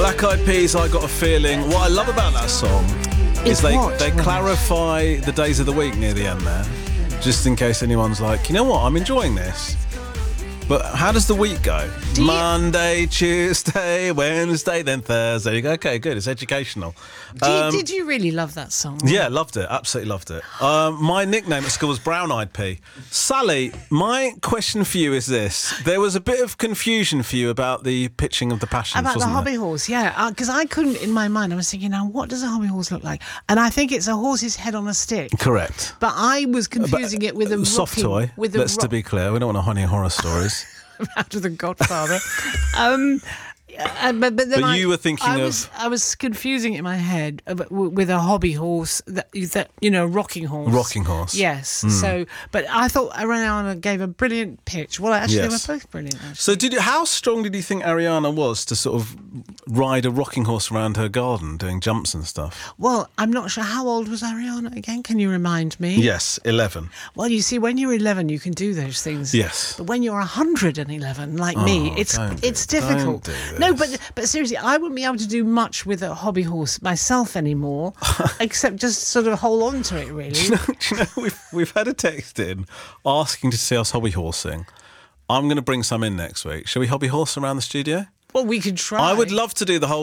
Black Eyed Peas, I Got a Feeling. What I love about that song is they clarify the days of the week near the end there, just in case anyone's like, you know what, I'm enjoying this. But how does the week go? Monday, Tuesday, Wednesday, then Thursday. You go, okay, good, it's educational. Did you really love that song? Yeah, loved it, absolutely loved it. My nickname at school was Brown Eyed Pea. Sally, my question for you is this. There was a bit of confusion for you about the pitching of the Passions, About the wasn't hobby horse, yeah. Because I couldn't, in my mind, I was thinking, now, what does a hobby horse look like? And I think it's a horse's head on a stick. Correct. But I was confusing it with a soft toy. Let's to be clear, we don't want any horror stories. Out of The Godfather. But then you were thinking I was confusing it in my head with a hobby horse, that rocking horse. Rocking horse. Yes. So, but I thought Ariana gave a brilliant pitch. Well, actually, they were both brilliant. Actually. So, how strong did you think Ariana was to sort of ride a rocking horse around her garden, doing jumps and stuff? Well, I'm not sure. How old was Ariana again? Can you remind me? Yes, 11. Well, you see, when you're 11, you can do those things. Yes. But when you're 111, like me, it's difficult. No, but seriously, I wouldn't be able to do much with a hobby horse myself anymore, except just sort of hold on to it, really. Do you know we've had a text in asking to see us hobby horsing. I'm going to bring some in next week. Shall we hobby horse around the studio? Well, we could try. I would love to do the whole